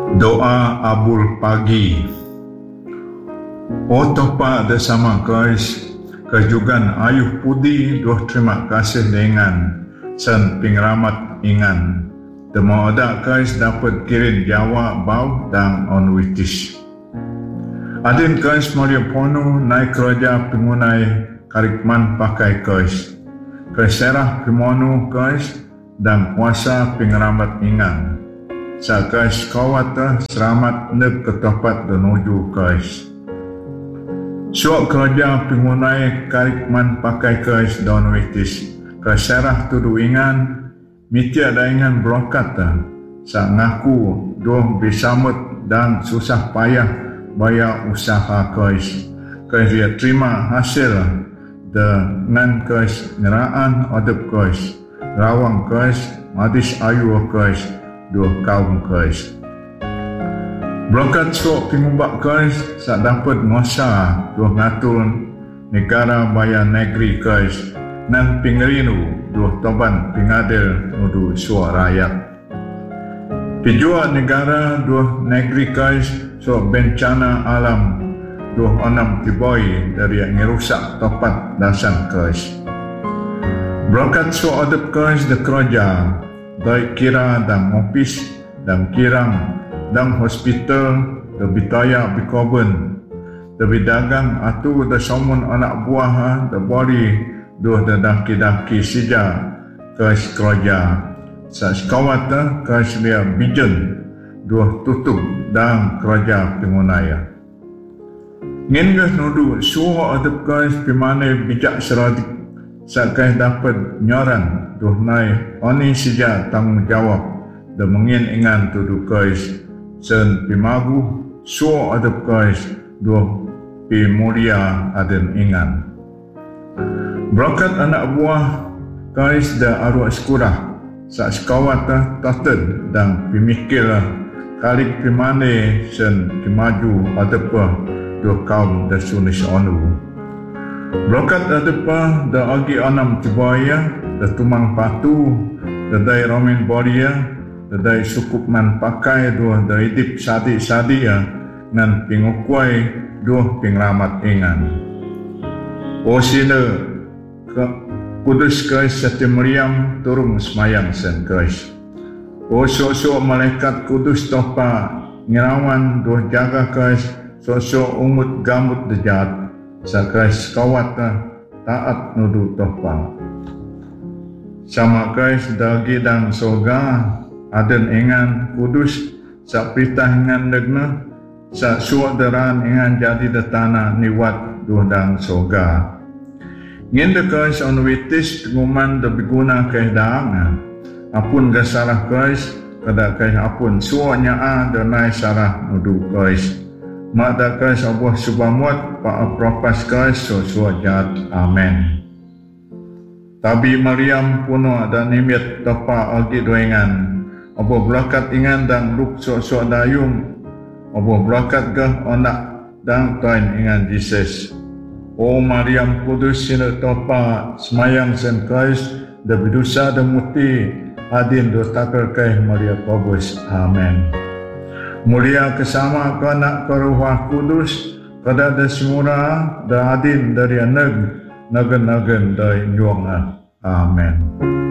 Doa Abul Pagi. O Tuhan bersama kais, kejugan ayuh pudi doh terima kasih dengan sen pingramat ingan. Temo ada kais dapat kirim Jawa bau dan onwitis. Adin kais Maria Pono naik kerja pengunai karikman pakai kais. Keserah pimono kais dan kuasa pingramat ingan. Sa kais kawata selamat neb ke tempat menuju kais. Suak kerja pengunai karikman pakai kais dan witis. Keserah tudu ingan, mitia daingan blokata. Sa ngaku doh bisamut dan susah payah bayar usaha kais. Kais dia terima hasil dengan kais ngeraan adab kais. Rawang kais, madis ayu kais. Dua kaum kais. Blokat suak pengubah kais sak dapat masa dua ngatur negara bayar negeri kais nan pingerinu dua toban pingadil nudu suak rakyat. Pijua negara dua negeri kais suak bencana alam dua onam tiboi dari yang ngerusak topat dasan kais. Blokat suak adab kais de kerja baik kira dan ofis dan kirang dan hospital lebih taya bikoben lebih dagang atu da somun anak buah da bori doh da daki sija kais kerja sa sekawata kais dia bijen doh tutup dan kerja pengunaya ngin nudu suha adab kais pimane bijak seradik sa kais dapat nyoran doh nai oni sija tanggungjawab dan mengin ingan tudu kais sen pimagu suo adab kais doh pi mulia aden ingan. Berkat anak buah kais da arwah sekurah sa sekawata taten dan pimikir kalik pimane sen pimaju adab doh kaum da sunis onu. Berkat adab da agi anam tibaya da tumang patu, da dai romin boria, da dai sukup man pakai dua da idip sadi ya, ngan pingukwai dua pingramat ingan. O sila kudus kais sati Maryam turung semayang sen kais. O sok-sok malaikat kudus topa ngirawan dua jaga kais sok-sok umut gamut dejat sa kais kawata taat nudu topa. Sama kais dagi dan soga aden ingan kudus sa pitah ingan degna sa suak deran ingan jadi de tanah niwat duh dan soga ngin de kais onwitis penguman de biguna kais daang apun ga sarah kais kada kais apun suaknya de nai sarah nudu kais mak da kais Allah subhamuat pa propas kais so suak jat amen. Tabi Maryam puno dan nimit topa agi doengan. Abo belakat ingan dan luk sok-sok dayung. Abo belakat gah onak dan toin ingan Jesus. O Maryam kudus sila topa semayang sen kais da bidusa da muti adin do takar kai Maria Kobus. Amen. Mulia kesama kanak karuhah kudus kada da semura da adin dari nagen-nagen dari nyuang. Amen.